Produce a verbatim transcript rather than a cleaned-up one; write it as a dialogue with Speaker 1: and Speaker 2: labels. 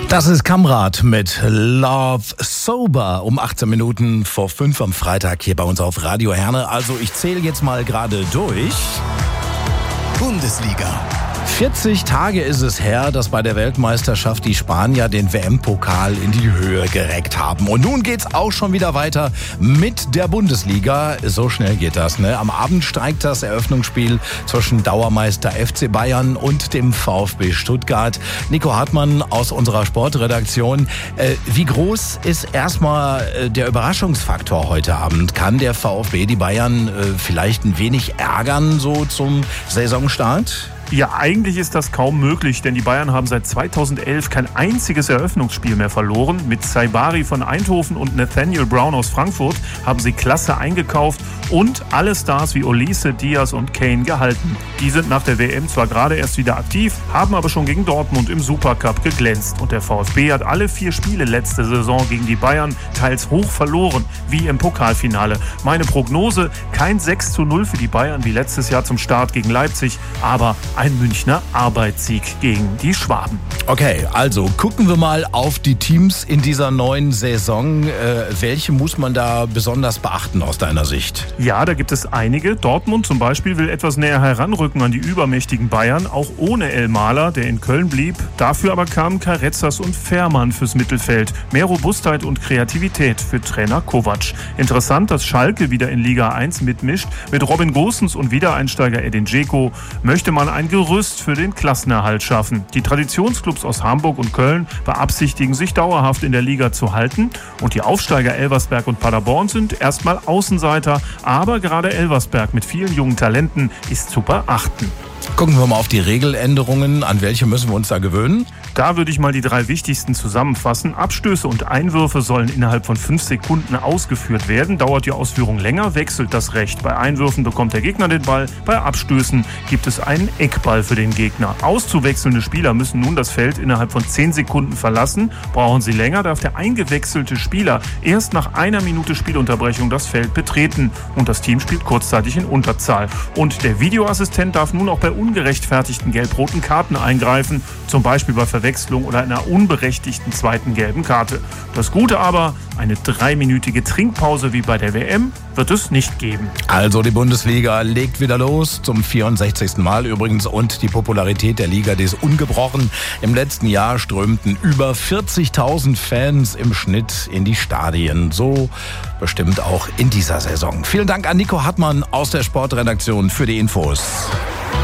Speaker 1: Das ist Kamrat mit Love Sober um achtzehn Minuten vor fünf am Freitag hier bei uns auf Radio Herne. Also ich zähle jetzt mal gerade durch.
Speaker 2: Bundesliga.
Speaker 1: vierzig Tage ist es her, dass bei der Weltmeisterschaft die Spanier den W M-Pokal in die Höhe gereckt haben. Und nun geht's auch schon wieder weiter mit der Bundesliga. So schnell geht das, ne? Am Abend steigt das Eröffnungsspiel zwischen Dauermeister F C Bayern und dem VfB Stuttgart. Nico Hartmann aus unserer Sportredaktion. Äh, wie groß ist erstmal äh, der Überraschungsfaktor heute Abend? Kann der VfB die Bayern äh, vielleicht ein wenig ärgern, so zum Saisonstart?
Speaker 3: Ja, eigentlich ist das kaum möglich, denn die Bayern haben seit zweitausendelf kein einziges Eröffnungsspiel mehr verloren. Mit Saibari von Eindhoven und Nathaniel Brown aus Frankfurt haben sie klasse eingekauft und alle Stars wie Olise, Diaz und Kane gehalten. Die sind nach der W M zwar gerade erst wieder aktiv, haben aber schon gegen Dortmund im Supercup geglänzt. Und der VfB hat alle vier Spiele letzte Saison gegen die Bayern teils hoch verloren, wie im Pokalfinale. Meine Prognose, kein sechs zu null für die Bayern wie letztes Jahr zum Start gegen Leipzig, aber ein Münchner Arbeitssieg gegen die Schwaben.
Speaker 1: Okay, also gucken wir mal auf die Teams in dieser neuen Saison. Äh, welche muss man da besonders beachten aus deiner Sicht?
Speaker 3: Ja, da gibt es einige. Dortmund zum Beispiel will etwas näher heranrücken an die übermächtigen Bayern, auch ohne El Maler, der in Köln blieb. Dafür aber kamen Carezas und Fährmann fürs Mittelfeld. Mehr Robustheit und Kreativität für Trainer Kovac. Interessant, dass Schalke wieder in Liga eins mitmischt. Mit Robin Gosens und Wiedereinsteiger Edin Dzeko möchte man ein Gerüst für den Klassenerhalt schaffen. Die Traditionsclubs aus Hamburg und Köln beabsichtigen, sich dauerhaft in der Liga zu halten. Und die Aufsteiger Elversberg und Paderborn sind erstmal Außenseiter. Aber gerade Elversberg mit vielen jungen Talenten ist zu beachten.
Speaker 1: Gucken wir mal auf die Regeländerungen. An welche müssen wir uns da gewöhnen?
Speaker 3: Da würde ich mal die drei wichtigsten zusammenfassen. Abstöße und Einwürfe sollen innerhalb von fünf Sekunden ausgeführt werden. Dauert die Ausführung länger, wechselt das Recht. Bei Einwürfen bekommt der Gegner den Ball. Bei Abstößen gibt es einen Eckball für den Gegner. Auszuwechselnde Spieler müssen nun das Feld innerhalb von zehn Sekunden verlassen. Brauchen sie länger, darf der eingewechselte Spieler erst nach einer Minute Spielunterbrechung das Feld betreten. Und das Team spielt kurzzeitig in Unterzahl. Und der Videoassistent darf nun auch bei ungerechtfertigten gelb-roten Karten eingreifen. Zum Beispiel bei Verwechslung oder einer unberechtigten zweiten gelben Karte. Das Gute aber, eine dreiminütige Trinkpause wie bei der W M wird es nicht geben.
Speaker 1: Also die Bundesliga legt wieder los, zum vierundsechzigsten Mal übrigens, und die Popularität der Liga, die ist ungebrochen. Im letzten Jahr strömten über vierzigtausend Fans im Schnitt in die Stadien. So bestimmt auch in dieser Saison. Vielen Dank an Nico Hartmann aus der Sportredaktion für die Infos.